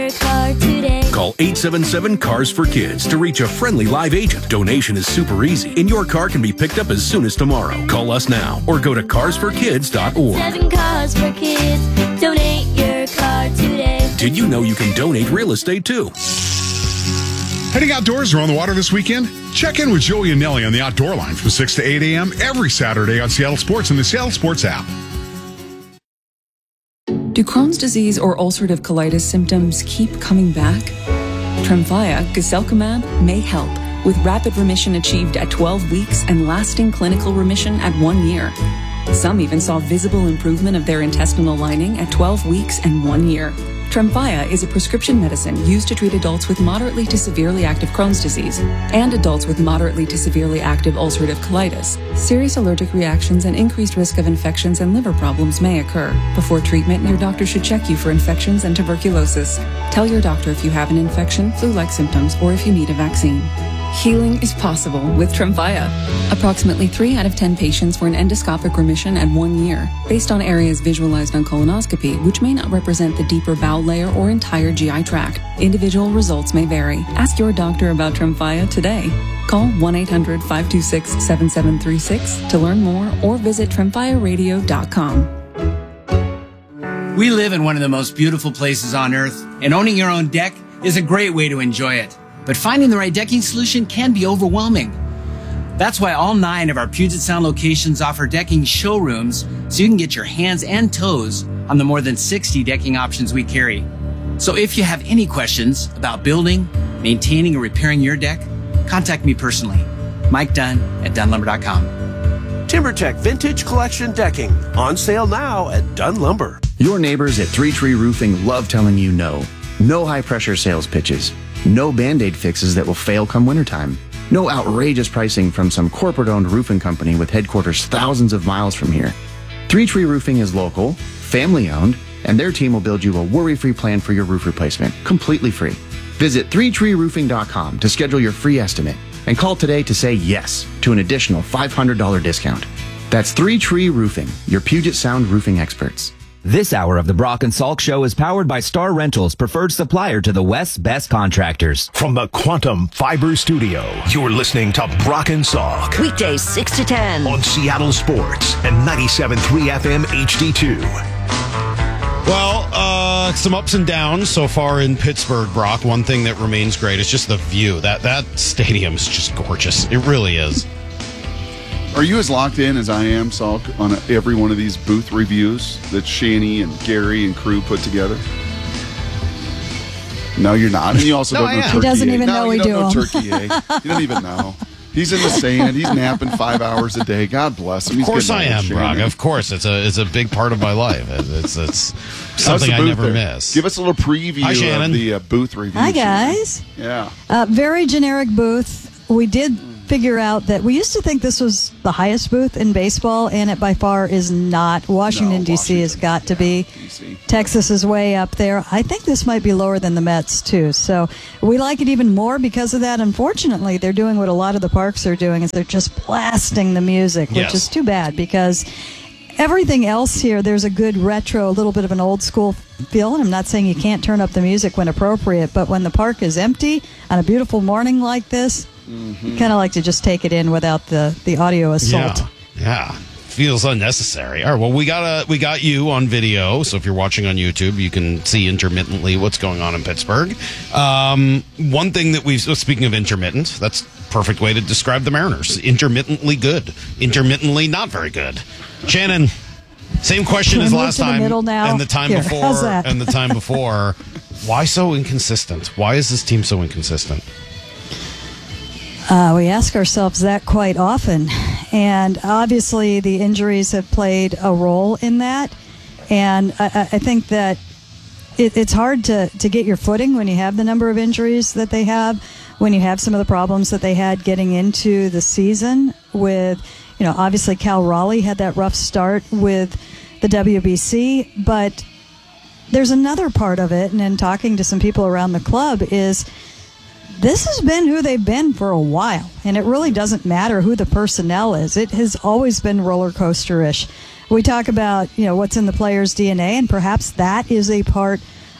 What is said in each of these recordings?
Call 877-CARS-FOR-KIDS to reach a friendly live agent. Donation is super easy, and your car can be picked up as soon as tomorrow. Call us now or go to carsforkids.org. 7 Cars for Kids. Donate your car today. Did you know you can donate real estate too? Heading outdoors or on the water this weekend? Check in with Joey and Nelly on the Outdoor Line from 6 to 8 a.m. every Saturday on Seattle Sports and the Seattle Sports app. Do Crohn's disease or ulcerative colitis symptoms keep coming back? Tremfya, guselkumab, may help, with rapid remission achieved at 12 weeks and lasting clinical remission at 1 year. Some even saw visible improvement of their intestinal lining at 12 weeks and 1 year. Tremfya is a prescription medicine used to treat adults with moderately to severely active Crohn's disease and adults with moderately to severely active ulcerative colitis. Serious allergic reactions and increased risk of infections and liver problems may occur. Before treatment, your doctor should check you for infections and tuberculosis. Tell your doctor if you have an infection, flu-like symptoms, or if you need a vaccine. Healing is possible with Tremfya. Approximately 3 out of 10 patients were in endoscopic remission at 1 year, based on areas visualized on colonoscopy, which may not represent the deeper bowel layer or entire GI tract. Individual results may vary. Ask your doctor about Tremfya today. Call 1-800-526-7736 to learn more or visit tremfyaradio.com. We live in one of the most beautiful places on earth, and owning your own deck is a great way to enjoy it. But finding the right decking solution can be overwhelming. That's why all 9 of our Puget Sound locations offer decking showrooms so you can get your hands and toes on the more than 60 decking options we carry. So if you have any questions about building, maintaining, or repairing your deck, contact me personally, Mike Dunn at DunnLumber.com. TimberTech Vintage Collection Decking, on sale now at Dunn Lumber. Your neighbors at Three Tree Roofing love telling you no. No high-pressure sales pitches. No Band-Aid fixes that will fail come wintertime. No outrageous pricing from some corporate-owned roofing company with headquarters thousands of miles from here. Three Tree Roofing is local, family-owned, and their team will build you a worry-free plan for your roof replacement, completely free. Visit 3treeroofing.com to schedule your free estimate and call today to say yes to an additional $500 discount. That's 3 Tree Roofing, your Puget Sound roofing experts. This hour of the Brock and Salk Show is powered by Star Rentals, preferred supplier to the West's best contractors. From the Quantum Fiber Studio, you're listening to Brock and Salk. Weekdays 6 to 10. On Seattle Sports and 97.3 FM HD2. Well, some ups and downs so far in Pittsburgh, Brock. One thing that remains great is just the view. That stadium is just gorgeous. It really is. Are you as locked in as I am, Salk, on every one of these booth reviews that Shanny and Gary and crew put together? No, you're not. And you also don't know Turkey. He doesn't even know we do them. Turkey, You don't even know. He's in the sand. He's napping 5 hours a day. God bless him. Of course I am, Brock. Of course. It's a big part of my life. It's something I never miss. Give us a little preview of the booth review. Hi, guys. Yeah. Very generic booth. We did figure out that we used to think this was the highest booth in baseball, and it by far is not. Washington, D.C. has got to be. DC. Texas is way up there. I think this might be lower than the Mets, too. So we like it even more because of that. Unfortunately, they're doing what a lot of the parks are doing, is they're just blasting the music, which is too bad because everything else here, there's a good retro, a little bit of an old school feel. And I'm not saying you can't turn up the music when appropriate, but when the park is empty on a beautiful morning like this, kind of like to just take it in without the audio assault. Yeah. Feels unnecessary. All right, well, we got you on video, so if you're watching on YouTube, you can see intermittently what's going on in Pittsburgh. One thing that speaking of intermittent, that's a perfect way to describe the Mariners. Intermittently good, intermittently not very good. Shannon, same question as last time and the time before and the time before. Why so inconsistent? Why is this team so inconsistent? We ask ourselves that quite often, and obviously the injuries have played a role in that, and I think that it's hard to get your footing when you have the number of injuries that they have, when you have some of the problems that they had getting into the season with, obviously Cal Raleigh had that rough start with the WBC, but there's another part of it, and in talking to some people around the club is this has been who they've been for a while, and it really doesn't matter who the personnel is. It has always been roller coaster-ish. We talk about, what's in the player's DNA, and perhaps that is a part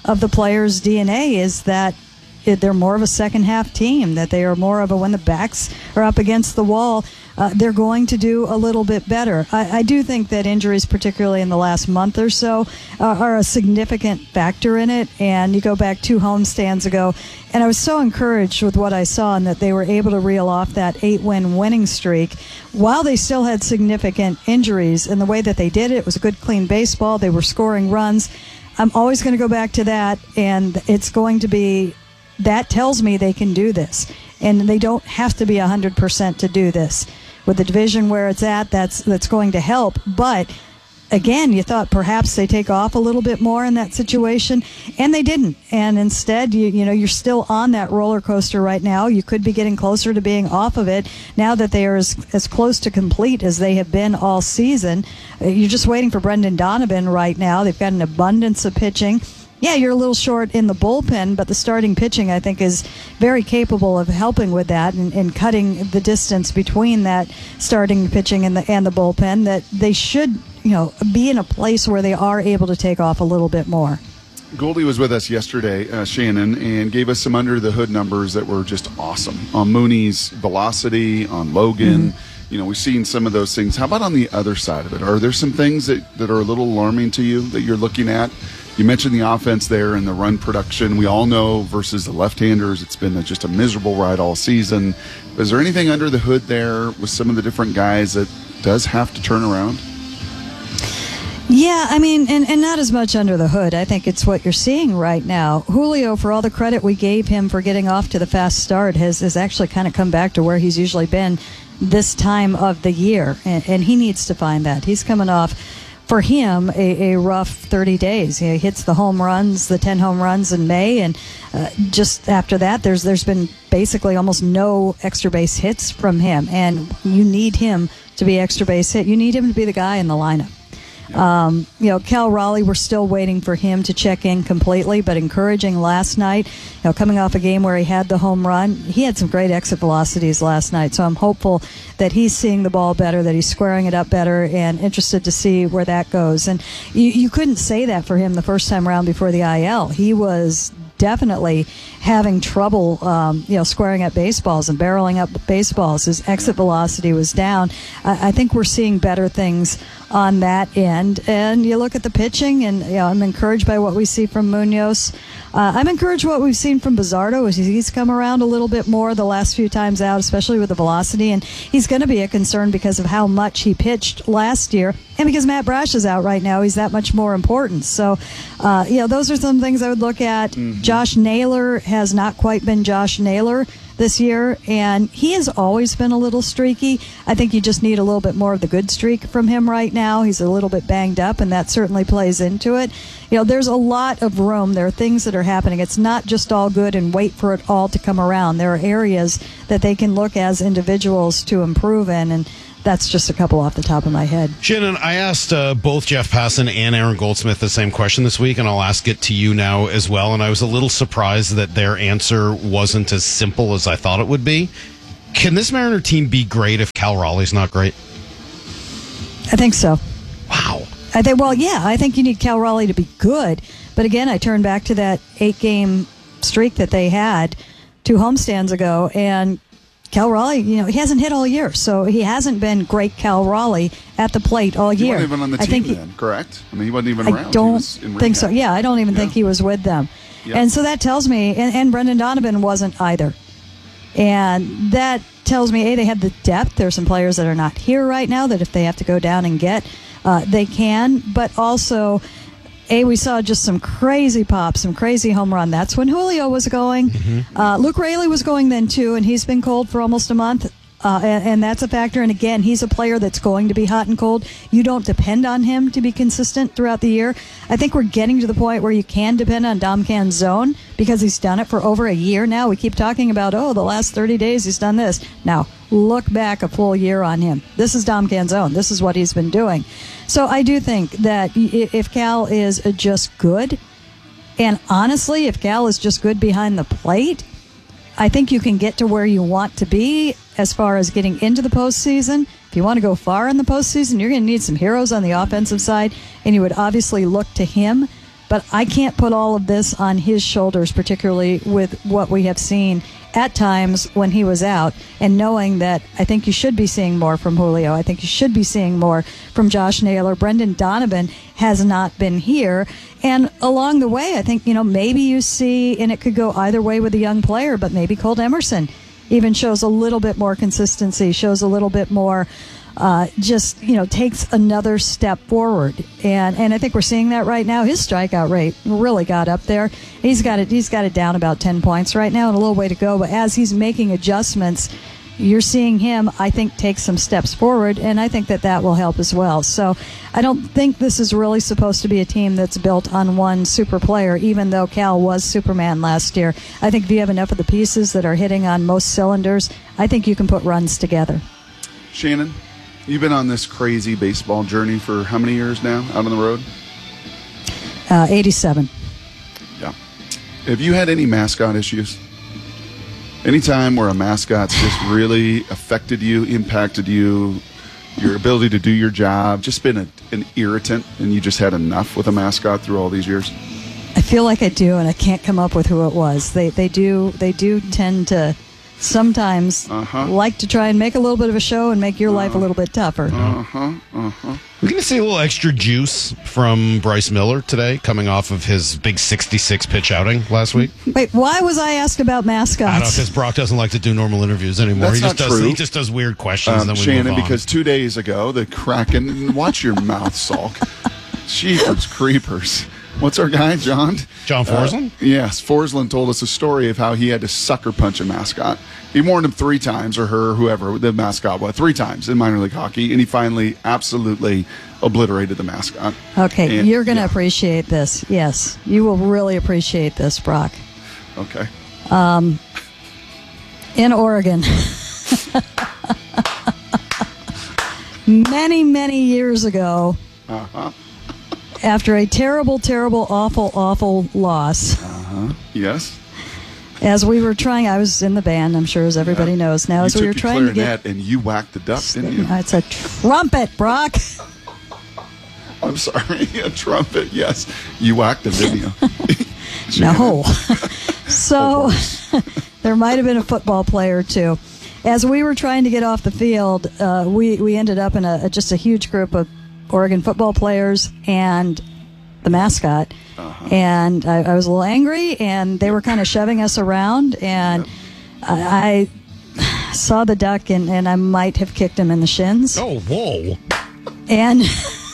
of the players' DNA is that they're more of a second half team, that they are more of a, when the backs are up against the wall, they're going to do a little bit better. I do think that injuries, particularly in the last month or so, are a significant factor in it. And you go back 2 homestands ago, and I was so encouraged with what I saw and that they were able to reel off that 8-win winning streak while they still had significant injuries. And the way that they did it was a good, clean baseball. They were scoring runs. I'm always going to go back to that, and it's going to be, that tells me they can do this. And they don't have to be 100% to do this. With the division where it's at, that's going to help. But again, you thought perhaps they take off a little bit more in that situation, and they didn't. And instead, you're still on that roller coaster right now. You could be getting closer to being off of it now that they are as close to complete as they have been all season. You're just waiting for Brendan Donovan right now. They've got an abundance of pitching. Yeah, you're a little short in the bullpen, but the starting pitching, I think, is very capable of helping with that and cutting the distance between that starting pitching and the bullpen, that they should, be in a place where they are able to take off a little bit more. Goldie was with us yesterday, Shannon, and gave us some under-the-hood numbers that were just awesome. On Mooney's velocity, on Logan, we've seen some of those things. How about on the other side of it? Are there some things that are a little alarming to you that you're looking at? You mentioned the offense there and the run production. We all know versus the left-handers, it's been just a miserable ride all season. Is there anything under the hood there with some of the different guys that does have to turn around? Yeah, I mean, and not as much under the hood. I think it's what you're seeing right now. Julio, for all the credit we gave him for getting off to the fast start, has actually kind of come back to where he's usually been this time of the year. And he needs to find that. He's coming off, for him, a rough 30 days. He hits the home runs, the 10 home runs in May, and just after that, there's been basically almost no extra base hits from him. And you need him to be extra base hit. You need him to be the guy in the lineup. Cal Raleigh, we're still waiting for him to check in completely, but encouraging last night, coming off a game where he had the home run. He had some great exit velocities last night, so I'm hopeful that he's seeing the ball better, that he's squaring it up better, and interested to see where that goes. And you couldn't say that for him the first time around before the IL. He was definitely having trouble, squaring up baseballs and barreling up baseballs. His exit velocity was down. I think we're seeing better things on that end. And you look at the pitching, and I'm encouraged by what we see from Munoz. I'm encouraged what we've seen from Bizzardo as he's come around a little bit more the last few times out, especially with the velocity. And he's going to be a concern because of how much he pitched last year. And because Matt Brash is out right now, he's that much more important. So, those are some things I would look at. Mm-hmm. Josh Naylor has not quite been Josh Naylor this year, and he has always been a little streaky. I think you just need a little bit more of the good streak from him right now. He's a little bit banged up, and that certainly plays into it. There's a lot of room. There are things that are happening. It's not just all good and wait for it all to come around. There are areas that they can look as individuals to improve in, and that's just a couple off the top of my head. Shannon, I asked both Jeff Passan and Aaron Goldsmith the same question this week, and I'll ask it to you now as well. And I was a little surprised that their answer wasn't as simple as I thought it would be. Can this Mariner team be great if Cal Raleigh's not great? I think so. Wow. I think you need Cal Raleigh to be good. But again, I turn back to that 8-game streak that they had 2 homestands ago, and Cal Raleigh, he hasn't hit all year, so he hasn't been great Cal Raleigh at the plate all year. He wasn't even on the team then, correct? I mean, he wasn't even around. I don't think so. Yeah, I don't even think he was with them. Yep. And so that tells me, and Brendan Donovan wasn't either. And that tells me, they have the depth. There's some players that are not here right now that if they have to go down and get, they can. But also, we saw just some crazy pop, some crazy home run. That's when Julio was going. Mm-hmm. Luke Raley was going then, too, and he's been cold for almost a month. And that's a factor. And again, he's a player that's going to be hot and cold. You don't depend on him to be consistent throughout the year. I think we're getting to the point where you can depend on Dom Canzone because he's done it for over a year now. We keep talking about, the last 30 days he's done this. Now, look back a full year on him. This is Dom Canzone. This is what he's been doing. So I do think that if Cal is just good, and honestly, if Cal is just good behind the plate, I think you can get to where you want to be as far as getting into the postseason. If you want to go far in the postseason, you're going to need some heroes on the offensive side, and you would obviously look to him. But I can't put all of this on his shoulders, particularly with what we have seen at times when he was out, and knowing that I think you should be seeing more from Julio. I think you should be seeing more from Josh Naylor. Brendan Donovan has not been here. And along the way, I think, maybe you see, and it could go either way with a young player, but maybe Colt Emerson even shows a little bit more consistency, shows a little bit more takes another step forward. And I think we're seeing that right now. His strikeout rate really got up there. He's got it down about 10 points right now and a little way to go. But as he's making adjustments, you're seeing him, I think, take some steps forward, and I think that will help as well. So I don't think this is really supposed to be a team that's built on one super player, even though Cal was Superman last year. I think if you have enough of the pieces that are hitting on most cylinders, I think you can put runs together. Shannon, you've been on this crazy baseball journey for how many years now, out on the road? 87. Yeah. Have you had any mascot issues? Any time where a mascot's just really affected you, impacted you, your ability to do your job, just been an irritant, and you just had enough with a mascot through all these years? I feel like I do, and I can't come up with who it was. They do tend to sometimes like to try and make a little bit of a show and make your life a little bit tougher. We're going to see a little extra juice from Bryce Miller today, coming off of his big 66-pitch outing last week. Wait, why was I asked about mascots? I don't know, because Brock doesn't like to do normal interviews anymore. That's not true. He just does weird questions, and then we Shannon, move on. because 2 days ago, the Kraken, watch your mouth, Salk. Jeepers creepers. What's our guy, John? John Forsland? Yes, Forsland told us a story of how he had to sucker punch a mascot. He warned him 3 times, or her, whoever the mascot was, 3 times in minor league hockey, and he finally absolutely obliterated the mascot. Okay, and you're going to appreciate this. Yes, you will really appreciate this, Brock. Okay. In Oregon, many, many years ago, after a terrible, terrible, awful, awful loss. Yes. As we were trying, I was in the band, I'm sure, as everybody knows now. As we were trying to get, and you whacked the dust, didn't you? It's a trumpet, Brock. I'm sorry, a trumpet. Yes, you whacked it, didn't you? No. So there might have been a football player too. As we were trying to get off the field, we ended up in just a huge group of Oregon football players and the mascot, and I was a little angry, and they were kind of shoving us around, and I saw the duck, and I might have kicked him in the shins. Oh, whoa. And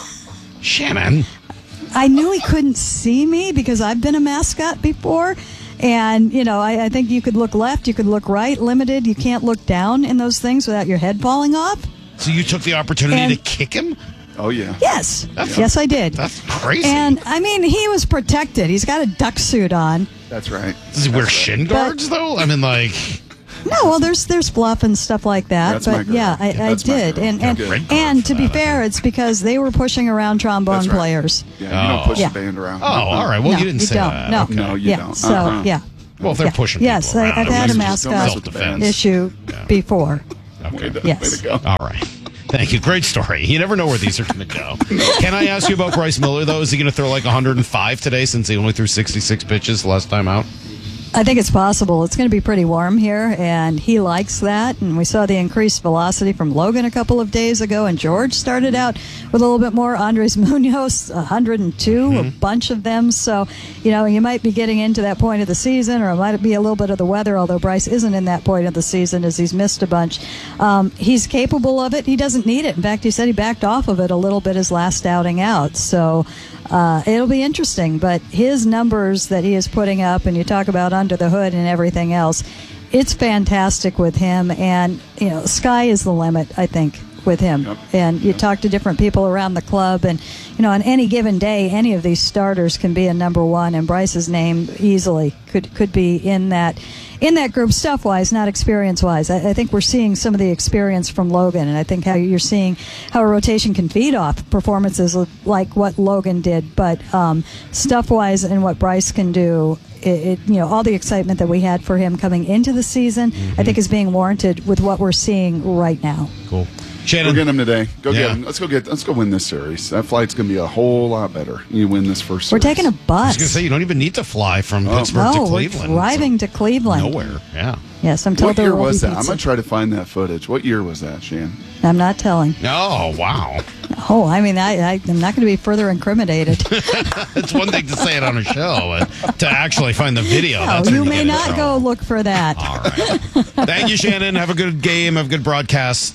Shannon, I knew he couldn't see me because I've been a mascot before, and I think you could look left, you could look right, limited. You can't look down in those things without your head falling off. So you took the opportunity to kick him? Oh, yeah. Yes. Yes, I did. That's crazy. And, I mean, he was protected. He's got a duck suit on. That's right. Does he wear shin guards, though? I mean, like... No, well, there's fluff and stuff like that. That's but, yeah, I did. And to be fair, it's because they were pushing around trombone players. Yeah, you don't push the band around. Oh, all right. Well, no, you didn't say don't. that. No, Okay. No, you don't. So, yeah. Well, if they're pushing yes, people around, I've had a mascot self-defense issue before. Okay. Yes. Way to go. All right. Thank you. Great story. You never know where these are going to go. Can I ask you about Bryce Miller, though? Is he going to throw like 105 today since he only threw 66 pitches last time out? I think it's possible. It's going to be pretty warm here, and he likes that. And we saw the increased velocity from Logan a couple of days ago, and George started out with a little bit more. Andres Munoz, 102, a bunch of them. So, you might be getting into that point of the season, or it might be a little bit of the weather, although Bryce isn't in that point of the season as he's missed a bunch. He's capable of it. He doesn't need it. In fact, he said he backed off of it a little bit his last outing out. So it'll be interesting. But his numbers that he is putting up, and you talk about under the hood and everything else, it's fantastic with him. And, sky is the limit, I think, with him. Yep. And you talk to different people around the club, and, on any given day, any of these starters can be a number one, and Bryce's name easily could be in that group, stuff-wise, not experience-wise. I think we're seeing some of the experience from Logan, and I think how you're seeing how a rotation can feed off performances like what Logan did, but stuff-wise and what Bryce can do, all the excitement that we had for him coming into the season, I think is being warranted with what we're seeing right now. Cool. Shannon. We're getting him today. Go Yeah. get him. Let's go win this series. That flight's going to be a whole lot better. You win this first We're series. taking a I bus. was going to say, you don't even need to fly from Pittsburgh to No, we're Cleveland. driving to Cleveland. Nowhere. Yeah. Yes, I'm told What there year will was be that? I'm pizza. going to try to find that footage. What year was that, Shan? I'm not telling. Oh, wow. Oh, I mean, I'm not going to be further incriminated. It's one thing to say it on a show, but to actually find the video. No, that's when you get may in not trouble. go look for that. All right. Thank you, Shannon. Have a good game. Have a good broadcast.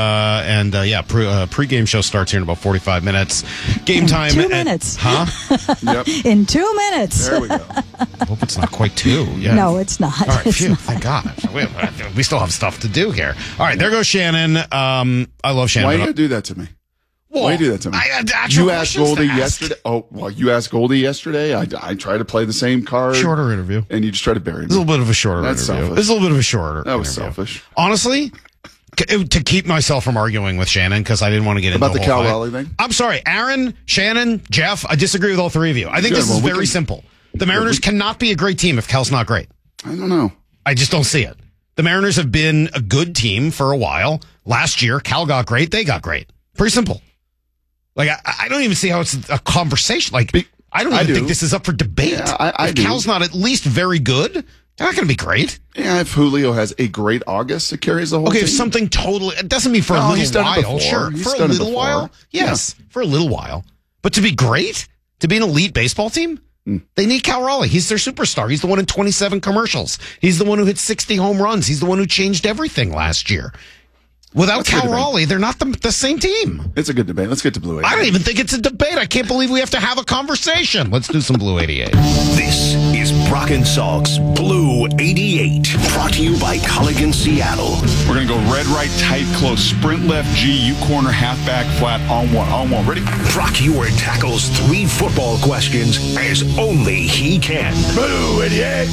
Pre-game show starts here in about 45 minutes. Game time. 2 minutes. Huh? Yep. In 2 minutes. There we go. I hope it's not quite 2. Yeah. No, it's not. All right, It's phew, not. thank God. We still have stuff to do here. All right, there goes Shannon. I love Shannon. Why you going to do that to me? Why you do that to me? I had actual You asked questions Goldie to ask. yesterday. Oh, well, you asked Goldie yesterday. I tried to play the same card. Shorter interview. And you just try to bury me. It's a little bit of a shorter That's interview. selfish. It's a little bit of a shorter That was interview. selfish. Honestly, to keep myself from arguing with Shannon, because I didn't want to get into About the whole Cal fight. Raleigh thing? I'm sorry, Aaron, Shannon, Jeff, I disagree with all three of you. I think Good, this is well, we very can- simple. The Mariners cannot be a great team if Cal's not great. I don't know. I just don't see it. The Mariners have been a good team for a while. Last year, Cal got great. They got great. Pretty simple. Like, I don't even see how it's a conversation. Like, I don't even think this is up for debate. Yeah, I if do. Cal's not at least very good, they're not going to be great. Yeah, if Julio has a great August, it carries the whole Okay, team. if something totally, it doesn't mean for a No, he's little done it while. before. Sure. He's For a done it little before. while. Yes. For a little while. But to be great, to be an elite baseball team, they need Cal Raleigh. He's their superstar. He's the one in 27 commercials. He's the one who hit 60 home runs. He's the one who changed everything last year. Without That's a good Cal debate. Raleigh, they're not the same team. It's a good debate. Let's get to Blue 88. I don't even think it's a debate. I can't believe we have to have a conversation. Let's do some Blue 88. This is Brock and Salk's Blue 88. Brought to you by Culligan Seattle. We're going to go red, right, tight, close, sprint left, G, U corner, halfback, flat, on one. Ready? Brock Heward tackles 3 football questions as only he can. Blue 88.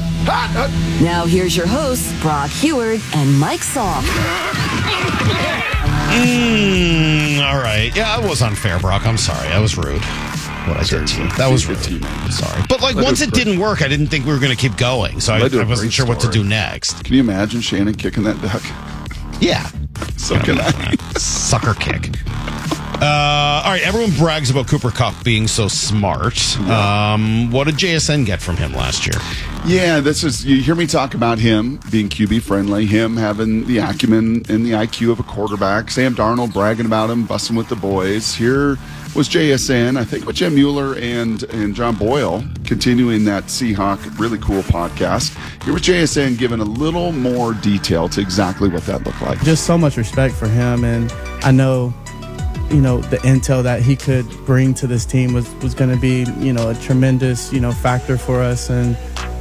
Now here's your hosts, Brock Heward and Mike Salk. All right. Yeah, that was unfair, Brock. I'm sorry. That was rude. What I did to you. That was rude. Sorry. But like once it didn't work, I didn't think we were going to keep going. So I wasn't sure what to do next. Can you imagine Shannon kicking that duck? Yeah. So can I. Sucker kick. All right. Everyone brags about Cooper Kupp being so smart. What did JSN get from him last year? Yeah, you hear me talk about him being QB friendly, him having the acumen and the IQ of a quarterback, Sam Darnold bragging about him, busting with the boys. Here was JSN, I think with Jim Mueller and John Boyle, continuing that Seahawk really cool podcast. Here was JSN giving a little more detail to exactly what that looked like. Just so much respect for him, and I know, the intel that he could bring to this team was going to be, a tremendous, factor for us. And,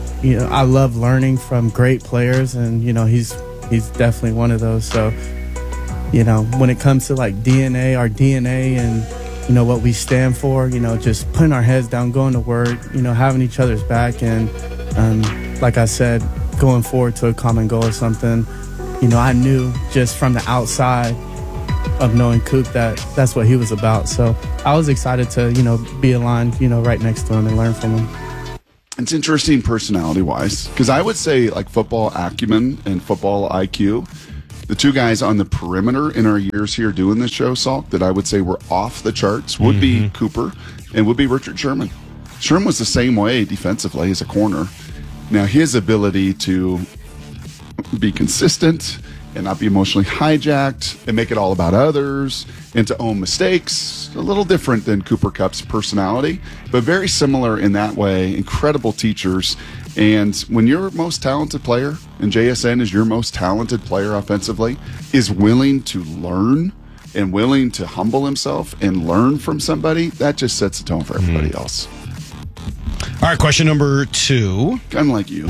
I love learning from great players, and, he's definitely one of those. So, when it comes to like our DNA and, what we stand for, just putting our heads down, going to work, having each other's back. And, like I said, going forward to a common goal or something, I knew just from the outside of knowing Coop that's what he was about. So I was excited to, be aligned, right next to him and learn from him. It's interesting personality-wise, because I would say like football acumen and football IQ, the two guys on the perimeter in our years here doing this show, Salk, that I would say were off the charts would be Cooper and would be Richard Sherman. Sherman was the same way defensively as a corner. Now, his ability to be consistent and not be emotionally hijacked and make it all about others and to own mistakes, a little different than Cooper Kupp's personality, but very similar in that way. Incredible teachers. And when your most talented player, and JSN is your most talented player offensively, is willing to learn and willing to humble himself and learn from somebody, that just sets the tone for everybody else. All right, question number 2. Kind of like you.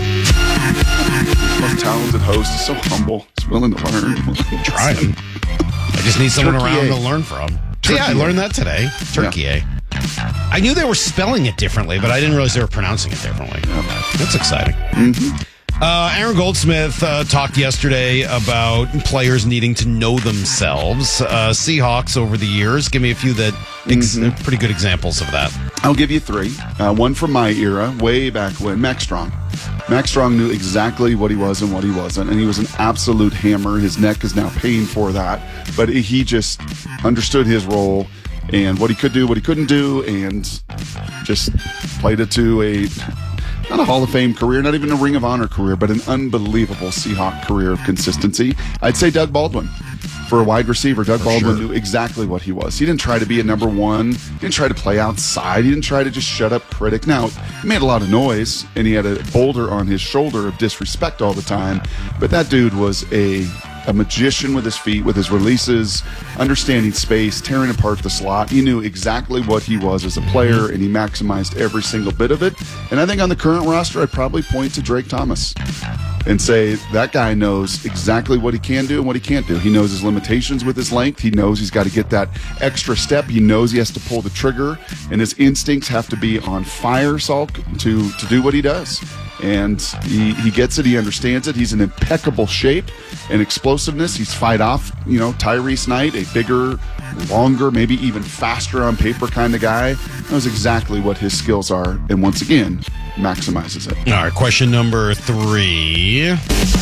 Most talented host is so humble. He's willing to learn. Trying. I just need someone Turkey around A. to learn from. Turkey Yeah, I A. learned that today. Turkey A. I knew they were spelling it differently, but I didn't realize they were pronouncing it differently. That's exciting. Aaron Goldsmith talked yesterday about players needing to know themselves. Seahawks over the years. Give me a few pretty good examples of that. I'll give you 3. One from my era, way back when. Max Strong. Max Strong knew exactly what he was and what he wasn't, and he was an absolute hammer. His neck is now paying for that, but he just understood his role and what he could do, what he couldn't do, and just played it to not a Hall of Fame career, not even a Ring of Honor career, but an unbelievable Seahawk career of consistency. I'd say Doug Baldwin. For a wide receiver, Doug Baldwin knew exactly what he was. He didn't try to be a number one. He didn't try to play outside. He didn't try to just shut up critic. Now, he made a lot of noise, and he had a boulder on his shoulder of disrespect all the time. But that dude was a magician with his feet, with his releases, understanding space, tearing apart the slot. He knew exactly what he was as a player, and he maximized every single bit of it. And I think on the current roster, I'd probably point to Drake Thomas and say that guy knows exactly what he can do and what he can't do. He knows his limitations with his length. He knows he's got to get that extra step. He knows he has to pull the trigger, and his instincts have to be on fire, Salk, to do what he does. And he gets it. He understands it. He's in impeccable shape and explosiveness. He's fight off, Tyrese Knight, a bigger, longer, maybe even faster on paper kind of guy. Knows exactly what his skills are. And once again, maximizes it. All right, question number 3.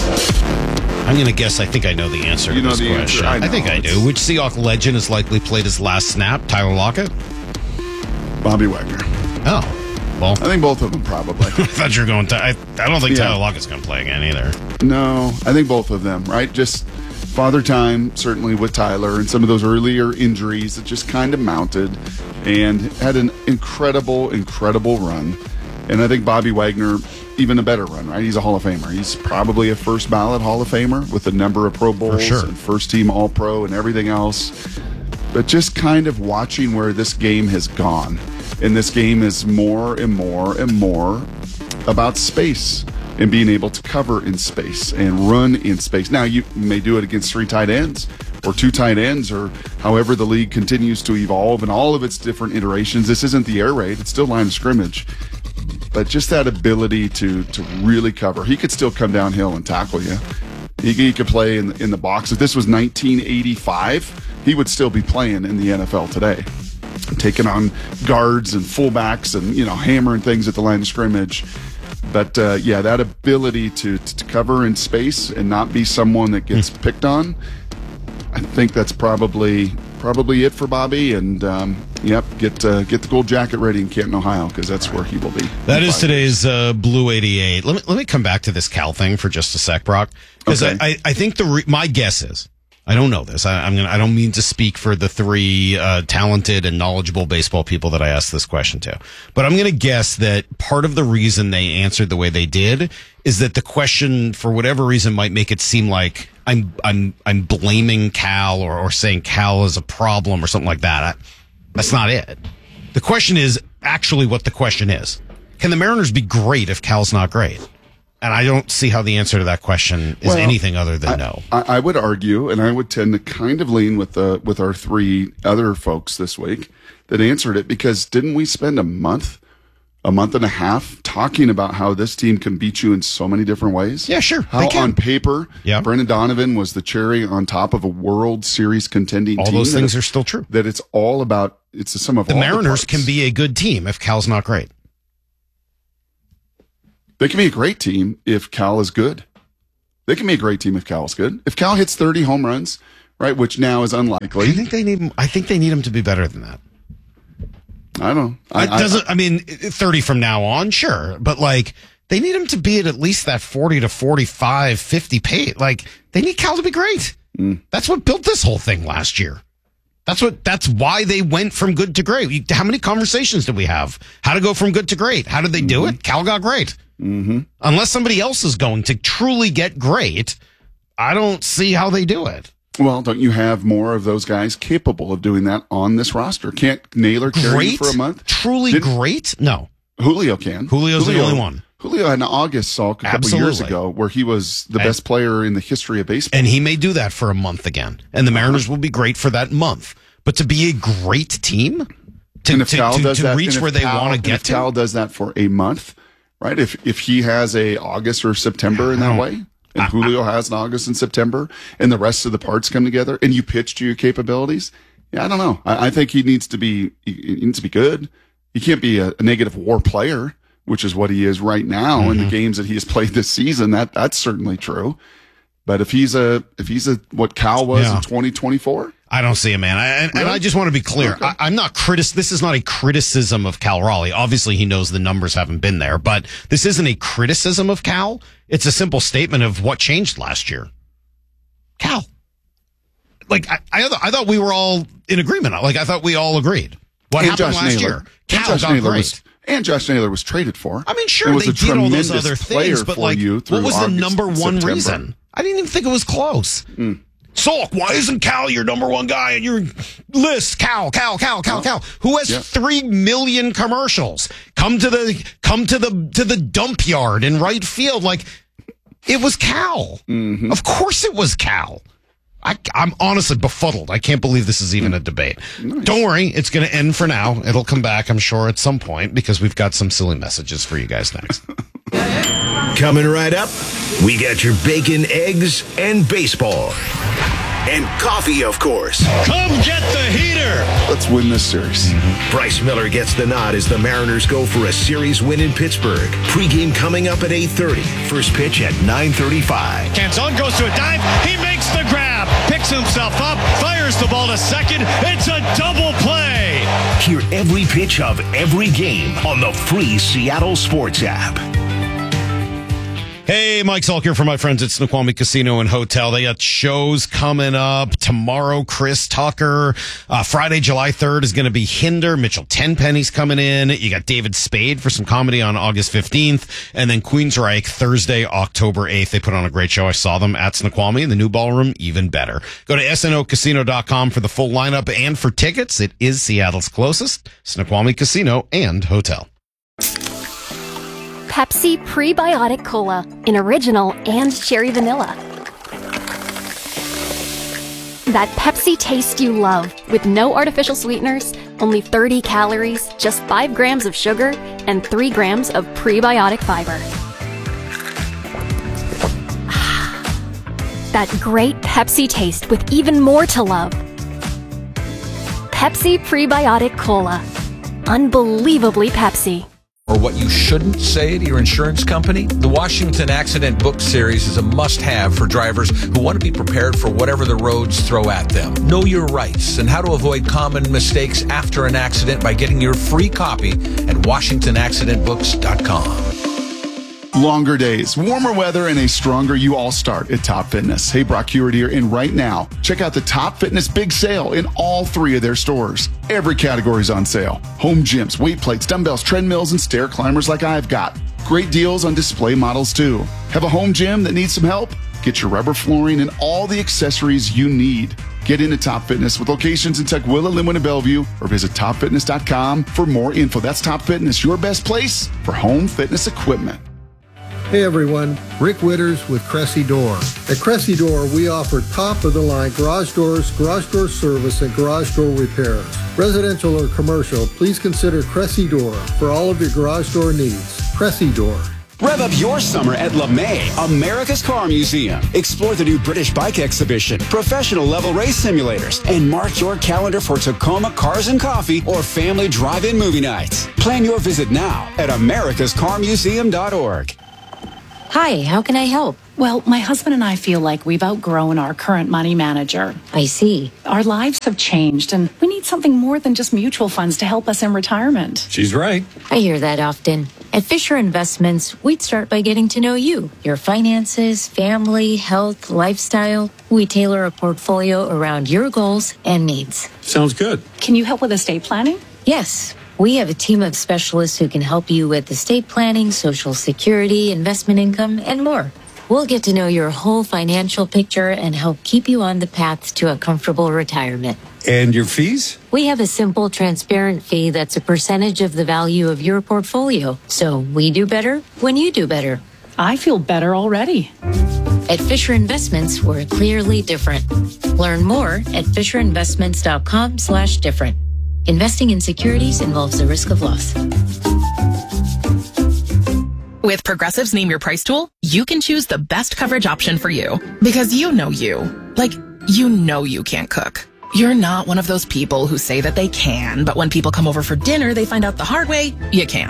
I'm going to guess I think I know the answer to this question. I think I do. Which Seahawk legend has likely played his last snap? Tyler Lockett? Bobby Wagner. Oh. Well, I think both of them probably. I thought you were going to. I don't think Tyler Lockett's going to play again either. No, I think both of them, right? Just father time, certainly with Tyler, and some of those earlier injuries that just kind of mounted, and had an incredible, incredible run. And I think Bobby Wagner, even a better run, right? He's a Hall of Famer. He's probably a first ballot Hall of Famer with a number of Pro Bowls and first team All Pro and everything else. But just kind of watching where this game has gone. And this game is more and more and more about space and being able to cover in space and run in space. Now, you may do it against 3 tight ends or 2 tight ends or however the league continues to evolve and all of its different iterations. This isn't the air raid. It's still line of scrimmage. But just that ability to really cover. He could still come downhill and tackle you. He could play in the box. If this was 1985, he would still be playing in the NFL today. Taking on guards and fullbacks and, hammering things at the line of scrimmage. But, that ability to cover in space and not be someone that gets picked on, I think that's probably it for Bobby. And, get the gold jacket ready in Canton, Ohio, because that's where he will be. That is today's Blue 88. Let me come back to this Cal thing for just a sec, Brock. Because I think my guess is, I don't know this. I don't mean to speak for the 3 talented and knowledgeable baseball people that I asked this question to, but I'm going to guess that part of the reason they answered the way they did is that the question, for whatever reason, might make it seem like I'm blaming Cal or saying Cal is a problem or something like that. That's not it. The question is actually what the question is: can the Mariners be great if Cal's not great? And I don't see how the answer to that question is anything other than no. I would argue, and I would tend to kind of lean with our 3 other folks this week that answered it, because didn't we spend a month and a half talking about how this team can beat you in so many different ways? Yeah, sure. How on paper, Brendan Donovan was the cherry on top of a World Series contending team. All those things are still true. That it's all about, it's the sum of all the Mariners can be a good team if Cal's not great. They can be a great team if Cal is good. They can be a great team if Cal is good. If Cal hits 30 home runs, right, which now is unlikely. I think they need him to be better than that. I don't know. 30 from now on, sure. But, they need him to be at least that 40 to 45, 50 pace. They need Cal to be great. That's what built this whole thing last year. That's why they went from good to great. How many conversations did we have? How to go from good to great? How did they do it? Cal got great. Mm-hmm. Unless somebody else is going to truly get great, I don't see how they do it. Well, don't you have more of those guys capable of doing that on this roster? Can't Naylor carry you for a month? Truly great? No. Julio can. Julio's the only one. Julio had an August Salk a couple years ago where he was the best player in the history of baseball. And he may do that for a month again. And the Mariners will be great for that month. But to be a great team, to reach where they want to get to. If Cal does that for a month, right? If he has a August or September in that way, and Julio has an August and September, and the rest of the parts come together, and you pitch to your capabilities, I don't know. I think he needs to be good. He can't be a negative WAR player which is what he is right now in the games that he has played this season, that's certainly true. But if he's what Cal was in 2024, I don't see him, man. And I just want to be clear. Okay. I'm not this is not a criticism of Cal Raleigh. Obviously, he knows the numbers haven't been there, but this isn't a criticism of Cal. It's a simple statement of what changed last year. Cal. Like, I thought we were all in agreement. Like, I thought we all agreed. What happened last year? Cal got great. And Josh Naylor was traded for. I mean, sure, they did all those other things, but like, what was the number one reason? I didn't even think it was close. Salk, why isn't Cal your number one guy in your list? Cal. Who has 3 million commercials? Come to the dump yard in right field. Like, it was Cal. Of course it was Cal. I'm honestly befuddled. I can't believe this is even a debate. Nice. Don't worry. It's going to end for now. It'll come back, I'm sure, at some point, because we've got some silly messages for you guys next. Coming right up, we got your bacon, eggs, and baseball. And coffee, of course. Come get the heater. Let's win this series. Bryce Miller gets the nod as the Mariners go for a series win in Pittsburgh. Pre-game coming up at 8:30. First pitch at 9:35. Canzone goes to a dive. He makes the grab. Picks himself up. Fires the ball to second. It's a double play. Hear every pitch of every game on the free Seattle Sports app. Hey, Mike Salk here for my friends at Snoqualmie Casino and Hotel. They got shows coming up tomorrow. Chris Tucker. Friday, July 3rd is going to be Hinder. Mitchell Tenpenny's coming in. You got David Spade for some comedy on August 15th. And then Queensryche Thursday, October 8th. They put on a great show. I saw them at Snoqualmie in the new ballroom. Even better. Go to snocasino.com for the full lineup and for tickets. It is Seattle's closest Snoqualmie Casino and Hotel. Pepsi Prebiotic Cola in original and cherry vanilla. That Pepsi taste you love with no artificial sweeteners, only 30 calories, just 5 grams of sugar, and 3 grams of prebiotic fiber. That great Pepsi taste with even more to love. Pepsi Prebiotic Cola. Unbelievably Pepsi. Or what you shouldn't say to your insurance company? The Washington Accident Book Series is a must-have for drivers who want to be prepared for whatever the roads throw at them. Know your rights and how to avoid common mistakes after an accident by getting your free copy at WashingtonAccidentBooks.com. Longer days, warmer weather, and a stronger you all start at Top Fitness. Hey, Brock Hewitt here, and right now, check out the Top Fitness Big Sale in all 3 of their stores. Every category is on sale. Home gyms, weight plates, dumbbells, treadmills, and stair climbers like I've got. Great deals on display models, too. Have a home gym that needs some help? Get your rubber flooring and all the accessories you need. Get into Top Fitness with locations in Tukwila, Linwood, and Bellevue, or visit topfitness.com for more info. That's Top Fitness, your best place for home fitness equipment. Hey everyone, Rick Witters with Cressy Door. At Cressy Door, we offer top-of-the-line garage doors, garage door service, and garage door repairs. Residential or commercial, please consider Cressy Door for all of your garage door needs. Cressy Door. Rev up your summer at LeMay, America's Car Museum. Explore the new British bike exhibition, professional level race simulators, and mark your calendar for Tacoma Cars and Coffee or family drive-in movie nights. Plan your visit now at americascarmuseum.org. Hi, how can I help? Well, my husband and I feel like we've outgrown our current money manager. I see. Our lives have changed, and we need something more than just mutual funds to help us in retirement. She's right. I hear that often. At Fisher Investments, we'd start by getting to know you, your finances, family, health, lifestyle. We tailor a portfolio around your goals and needs. Sounds good. Can you help with estate planning? Yes. We have a team of specialists who can help you with estate planning, Social Security, investment income, and more. We'll get to know your whole financial picture and help keep you on the path to a comfortable retirement. And your fees? We have a simple, transparent fee that's a percentage of the value of your portfolio. So we do better when you do better. I feel better already. At Fisher Investments, we're clearly different. Learn more at FisherInvestments.com/different. Investing in securities involves the risk of loss. With Progressive's Name Your Price tool, you can choose the best coverage option for you. Because you know you. Like, you know you can't cook. You're not one of those people who say that they can, but when people come over for dinner, they find out the hard way, you can't.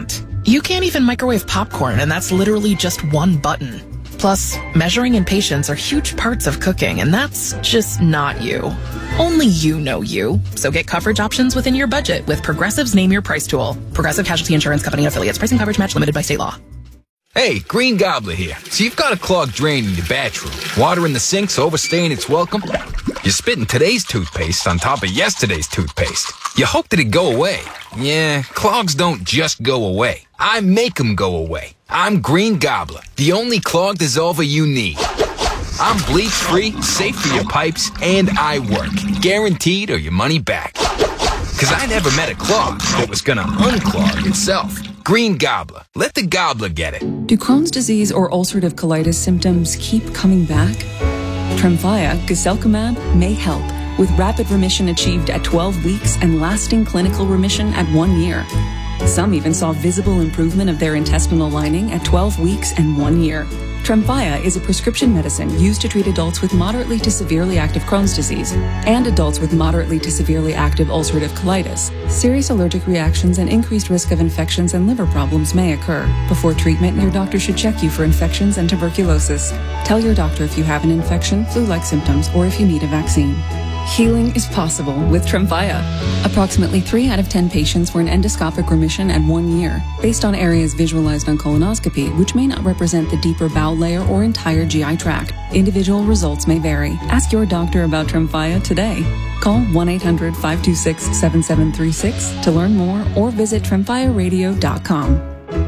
You can't even microwave popcorn, and that's literally just one button. Plus, measuring and patience are huge parts of cooking, and that's just not you. Only you know you. So get coverage options within your budget with Progressive's Name Your Price tool. Progressive Casualty Insurance Company and affiliates. Price and coverage match limited by state law. Hey, Green Gobbler here. So you've got a clogged drain in your bathroom. Water in the sink's overstaying its welcome. You're spitting today's toothpaste on top of yesterday's toothpaste. You hope that it'd go away. Yeah, clogs don't just go away. I make them go away. I'm Green Gobbler, the only clog dissolver you need. I'm bleach-free, safe for your pipes, and I work. Guaranteed or your money back. Because I never met a clog that was going to unclog itself. Green Gobbler. Let the gobbler get it. Do Crohn's disease or ulcerative colitis symptoms keep coming back? Tremfya, guselkumab, may help, with rapid remission achieved at 12 weeks and lasting clinical remission at 1 year. Some even saw visible improvement of their intestinal lining at 12 weeks and 1 year. Tremfya is a prescription medicine used to treat adults with moderately to severely active Crohn's disease and adults with moderately to severely active ulcerative colitis. Serious allergic reactions and increased risk of infections and liver problems may occur. Before treatment, your doctor should check you for infections and tuberculosis. Tell your doctor if you have an infection, flu-like symptoms, or if you need a vaccine. Healing is possible with Tremfya. Approximately 3 out of 10 patients were in endoscopic remission at 1 year, based on areas visualized on colonoscopy, which may not represent the deeper bowel layer or entire GI tract. Individual results may vary. Ask your doctor about Tremfya today. Call 1-800-526-7736 to learn more or visit tremfyaradio.com.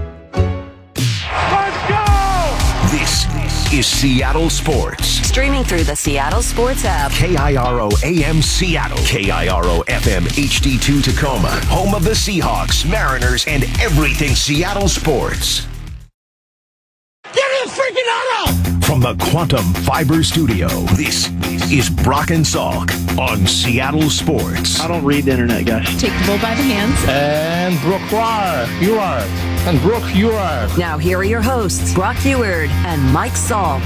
This is Seattle Sports. Streaming through the Seattle Sports app. KIRO AM Seattle. KIRO FM HD2 Tacoma. Home of the Seahawks, Mariners, and everything Seattle sports. Get his freaking auto! From the Quantum Fiber Studio, this is Brock and Salk on Seattle Sports. I don't read the internet, guys. Take the bull by the hands. And Brooke, you are. And Brooke, you are. Now here are your hosts, Brock Heward and Mike Salk.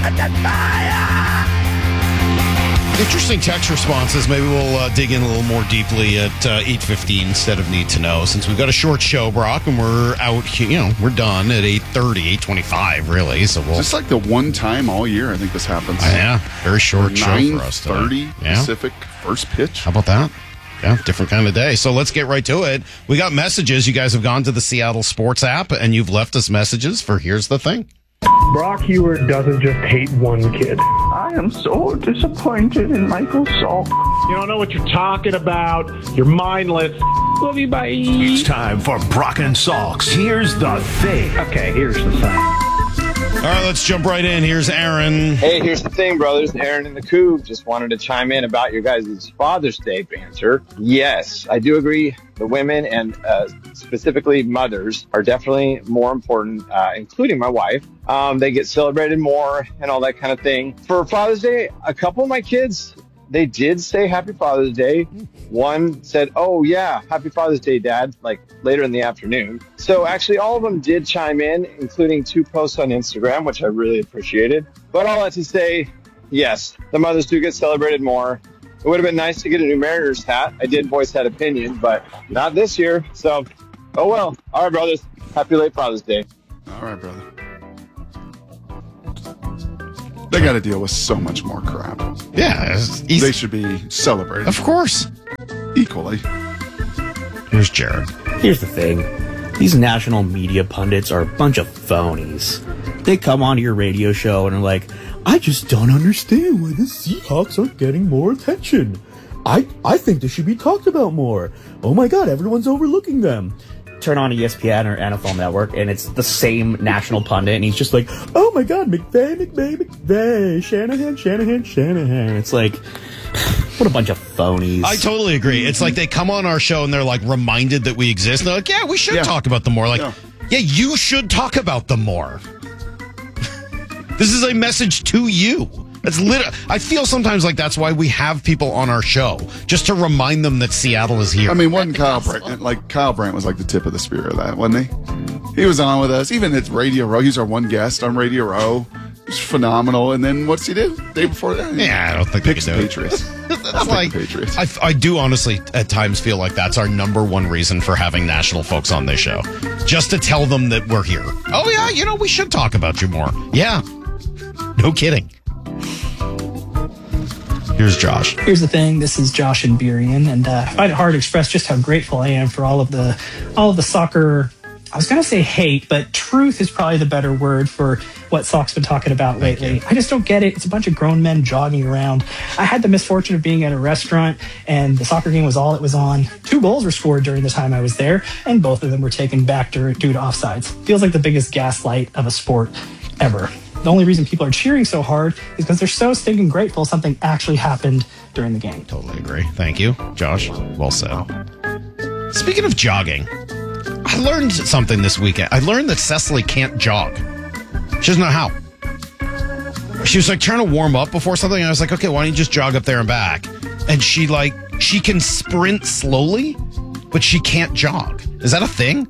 Interesting text responses. Maybe we'll dig in a little more deeply at 8:15 instead of Need to Know, since we've got a short show, Brock, and we're out here, we're done at 8:30, 8:25, really. So we'll... Is this like the one time all year I think this happens? Yeah, very short show for us today. 9:30 Pacific, first pitch. How about that? Yeah, different kind of day. So let's get right to it. We got messages. You guys have gone to the Seattle Sports app, and you've left us messages for Here's the Thing. Brock Heward doesn't just hate one kid. I am so disappointed in Michael Salk. You don't know what you're talking about. You're mindless. Love you, bye. It's time for Brock and Salk's Here's the Thing. Okay, here's the thing. All right, let's jump right in. Here's Aaron. Hey, here's the thing, brothers. Aaron and the Coupe. Just wanted to chime in about your guys' Father's Day banter. Yes, I do agree. The women and specifically mothers are definitely more important, including my wife. They get celebrated more and all that kind of thing. For Father's Day, a couple of my kids, they did say Happy Father's Day. One said, oh, yeah, Happy Father's Day, Dad, like later in the afternoon. So actually all of them did chime in, including 2 posts on Instagram, which I really appreciated. But all that to say, yes, the mothers do get celebrated more. It would have been nice to get a new Mariners hat. I did voice that opinion, but not this year. So, oh well. All right, brothers. Happy late Father's Day. All right, brother. They got to deal with so much more crap. Yeah. They should be celebrated. Of course. Equally. Here's Jared. Here's the thing. These national media pundits are a bunch of phonies. They come onto your radio show and are like, I just don't understand why the Seahawks aren't getting more attention. I think they should be talked about more. Oh my God, everyone's overlooking them. Turn on ESPN or NFL Network, and it's the same national pundit, and he's just like, oh my God, McVay, Shanahan. It's like, what a bunch of phonies. I totally agree. It's like they come on our show, and they're like reminded that we exist. And they're like, yeah, we should talk about them more. Like, yeah, you should talk about them more. This is a message to you. It's I feel sometimes like that's why we have people on our show, just to remind them that Seattle is here. I mean, wasn't Kyle Brandt, Kyle Brandt was like the tip of the spear of that, wasn't he? He was on with us, even at Radio Row. He's our one guest on Radio Row. was phenomenal. And then what's he do? Day before that? Yeah, I don't think picks they the can do Patriots. That's like, Patriots. I do honestly at times feel like that's our number one reason for having national folks on this show. Just to tell them that we're here. Oh, yeah, we should talk about you more. Yeah. No kidding. Here's Josh. Here's the thing. This is Josh and Burien, and I find it hard to express just how grateful I am for all of the soccer. I was going to say hate, but truth is probably the better word for what Salk's been talking about lately. I just don't get it. It's a bunch of grown men jogging around. I had the misfortune of being at a restaurant, and the soccer game was all it was on. 2 goals were scored during the time I was there, and both of them were taken back due to offsides. Feels like the biggest gaslight of a sport ever. The only reason people are cheering so hard is because they're so stinking grateful something actually happened during the game. Totally agree. Thank you, Josh. Well said. Speaking of jogging, I learned something this weekend. I learned that Cecily can't jog. She doesn't know how. She was like trying to warm up before something. And I was like, okay, why don't you just jog up there and back? And she can sprint slowly, but she can't jog. Is that a thing?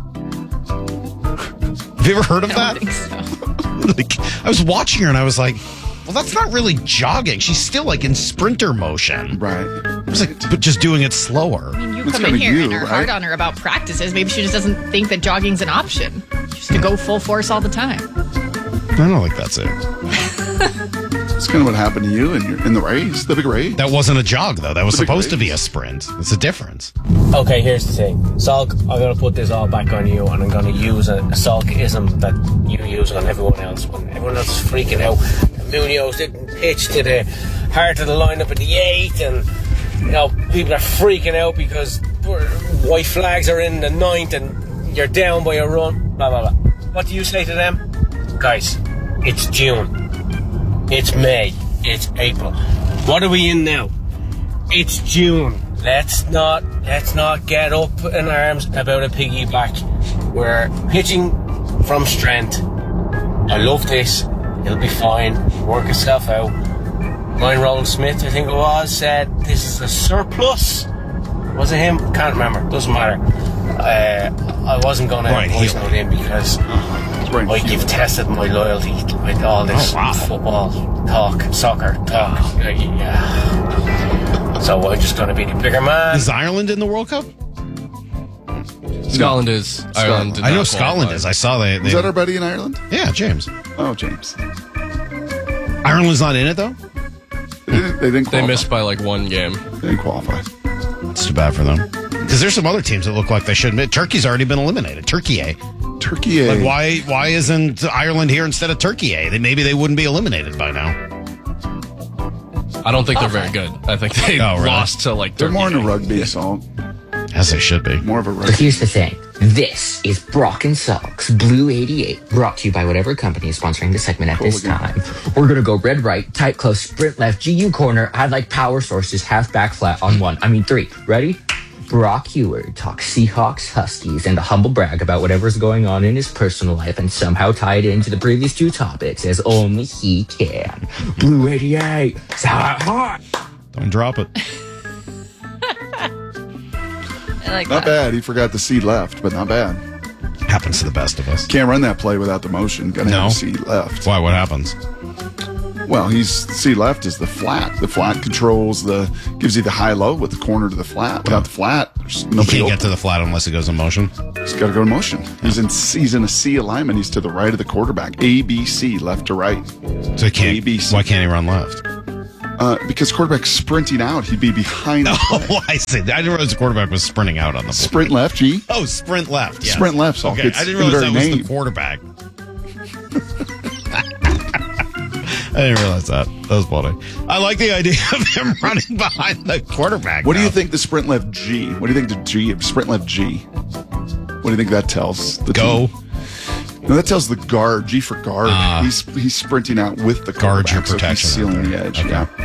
Have you ever heard of that? I don't think so. I was watching her and I was like, well, that's not really jogging. She's still like in sprinter motion. Right. I was like, but just doing it slower. I mean, you come in here and are hard on her about practices. Maybe she just doesn't think that jogging's an option. Just to go full force all the time. I don't think that's it. It's kind of what happened to you in the race, the big race. That wasn't a jog, though. That was supposed to be a sprint. It's a difference. Okay, here's the thing. Salk, I'm going to put this all back on you, and I'm going to use a Salkism that you use on everyone else. When everyone else is freaking out, Munoz didn't pitch to the heart of the lineup at the 8th, and people are freaking out because white flags are in the 9th, and you're down by a run, blah, blah, blah. What do you say to them? Guys, it's June. It's May. It's April. What are we in now? It's June. Let's not get up in arms about a piggyback. We're pitching from strength. I love this. It'll be fine. Work itself out. Ryan Roland Smith, I think it was, said this is a surplus. Was it him? Can't remember. Doesn't matter. I wasn't going to voice note him because you've tested my loyalty with all this football talk, soccer talk. Yeah. So I'm just going to be the bigger man. Is Ireland in the World Cup? Scotland is. Ireland. I know Scotland is. I saw they. Is that our buddy in Ireland? Yeah, James. Oh, James. Ireland's not in it though. They didn't. They missed by like 1 game. They didn't qualify. It's too bad for them. Because there's some other teams that look like they should admit. Turkey's already been eliminated. Turkey A. Like why isn't Ireland here instead of Turkey A? Maybe they wouldn't be eliminated by now. I don't think they're very good. I think they lost to like They're Turkey. more in a rugby song. As they should be. More of a So rugby. here's the thing. This is Brock and Salk's Blue 88, brought to you by whatever company is sponsoring the segment at this time. We're going to go red right, tight close, sprint left, GU corner. I'd like power sources, half back flat on 3. Ready? Brock Heward talks Seahawks, Huskies, and a humble brag about whatever's going on in his personal life and somehow tie it into the previous 2 topics as only he can. Blue 88, hot. Don't drop it. I like Not that. bad. He forgot the C left, but not bad. Happens to the best of us. Can't run that play without the motion. Gotta have C left. Why? What happens? Well, C left is the flat. The flat gives you the high-low with the corner to the flat. Without the flat, there's nobody You can't open. get to the flat unless it goes in motion. He's got to go in motion. He's in a C alignment. He's to the right of the quarterback. A, B, C, left to right. So he can't. Why can't he run left? Because quarterback's sprinting out. He'd be behind the play. Oh, I see. I didn't realize the quarterback was sprinting out on the ball. Sprint left, G. Oh, sprint left. Yes. Sprint left. So Okay, I didn't realize that was the quarterback. I didn't realize that. That was funny. I like the idea of him running behind the quarterback. What do you think the sprint left G? What do you think the sprint left G? What do you think that tells? The Go. team? No, that tells the guard. G for guard. He's sprinting out with the Guard your quarterback, so protection. he's sealing the edge. Okay. Yeah.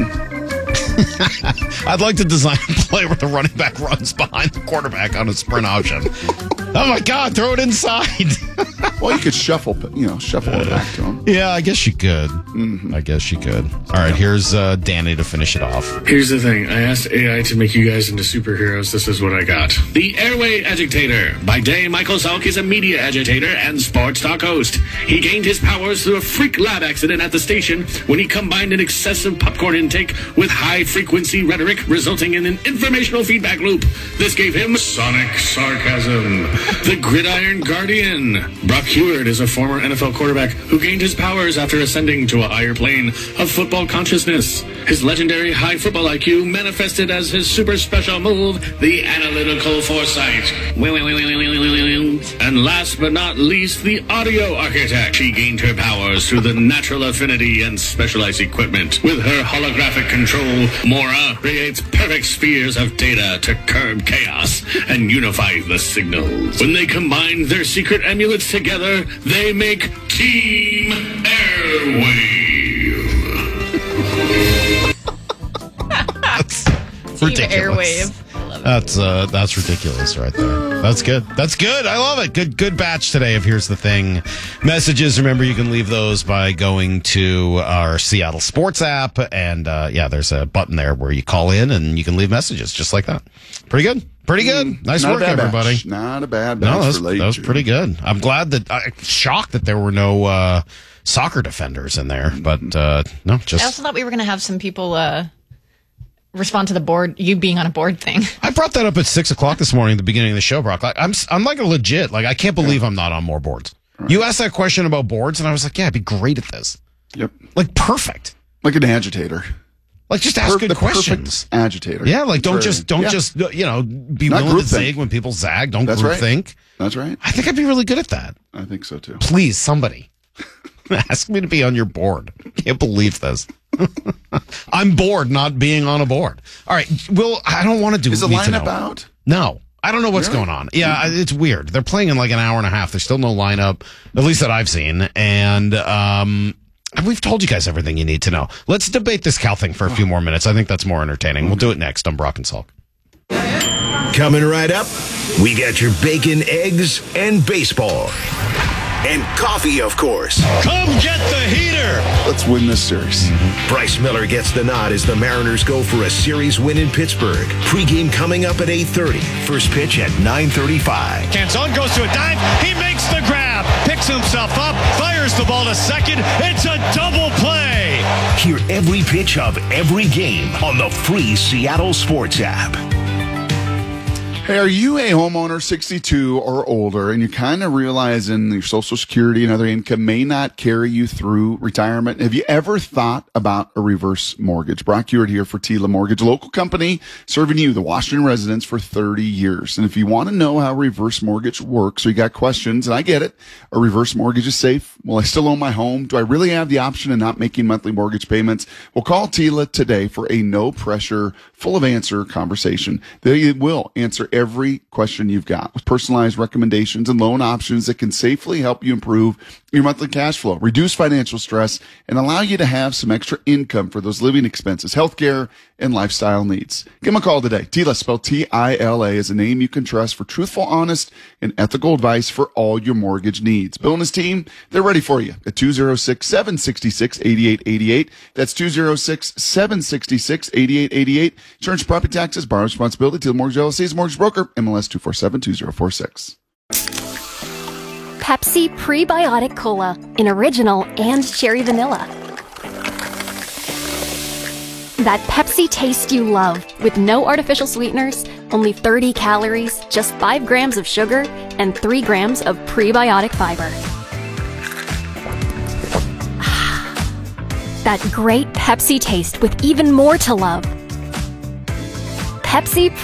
I'd like to design a play where the running back runs behind the quarterback on a sprint option. Oh my God, throw it inside. Well, you could shuffle it back to him. Yeah, I guess you could. I guess you could. All right, here's Danny to finish it off. Here's the thing. I asked AI to make you guys into superheroes. This is what I got. The Airway Agitator. By day, Michael Salk is a media agitator and sports talk host. He gained his powers through a freak lab accident at the station when he combined an excessive popcorn intake with high-frequency rhetoric, resulting in an informational feedback loop. This gave him sonic sarcasm. The Gridiron Guardian. Brock Heward is a former NFL quarterback who gained his powers after ascending to a higher plane of football consciousness. His legendary high football IQ manifested as his super special move, the analytical foresight. And last but not least, the audio architect. She gained her powers through the natural affinity and specialized equipment. With her holographic control, Mora creates perfect spheres of data to curb chaos and unify the signals. When they combine their secret amulets together, they make Team Airwave. That's ridiculous. That's ridiculous right there. That's good. That's good. I love it. Good batch today of Here's the Thing messages. Remember, you can leave those by going to our Seattle Sports app, and there's a button there where you call in and you can leave messages just like that. Pretty good. Pretty good. Nice work, everybody. Batch. Not a bad batch. That was pretty good. I'm shocked that there were no soccer defenders in there, but no, just. I also thought we were going to have some people respond to the board, you being on a board thing. I brought that up at 6:00 this morning at the beginning of the show, Brock. I'm like a legit, I can't believe I'm not on more boards. Right. You asked that question about boards, and I was like, yeah, I'd be great at this. Yep. Perfect. Like an agitator. Just ask good questions. Agitator. Yeah, don't just be willing to zig when people zag. Don't group think. That's right. I think I'd be really good at that. I think so too. Please, somebody. Ask me to be on your board. Can't believe this. I'm bored not being on a board. All right. Well, I don't want to do Is the lineup out? No. I don't know what's going on. Yeah, it's weird. They're playing in like an hour and a half. There's still no lineup, at least that I've seen. And we've told you guys everything you need to know. Let's debate this Cal thing for a few more minutes. I think that's more entertaining. We'll do it next on Brock and Salk. Coming right up, we got your bacon, eggs, and baseball. And coffee, of course. Come get the heater. Let's win this series. Bryce Miller gets the nod as the Mariners go for a series win in Pittsburgh. Pre-game coming up at 8:30. First pitch at 9:35. Canzone goes to a dive. He makes the grab. Picks himself up. Fires the ball to second. It's a double play. Hear every pitch of every game on the free Seattle Sports app. Hey, are you a homeowner 62 or older and you're kind of realizing your Social Security and other income may not carry you through retirement? Have you ever thought about a reverse mortgage? Brock Heward here for Tila Mortgage, a local company serving you, the Washington residents, for 30 years. And if you want to know how reverse mortgage works or you got questions, and I get it, a reverse mortgage is safe. Will I still own my home? Do I really have the option of not making monthly mortgage payments? Well, call Tila today for a no-pressure, full-of-answer conversation. They will answer every question you've got with personalized recommendations and loan options that can safely help you improve your monthly cash flow, reduce financial stress, and allow you to have some extra income for those living expenses, healthcare, and lifestyle needs. Give them a call today. Tila, spelled Tila, is a name you can trust for truthful, honest, and ethical advice for all your mortgage needs. Bill and his team, they're ready for you at 206-766-8888. That's 206-766-8888. Insurance, property taxes, borrower responsibility. Tila Mortgage LLC is mortgage broker, MLS 247-2046. Pepsi Prebiotic Cola in original and cherry vanilla. That Pepsi taste you love with no artificial sweeteners, only 30 calories, just 5 grams of sugar, and 3 grams of prebiotic fiber. That great Pepsi taste with even more to love. Pepsi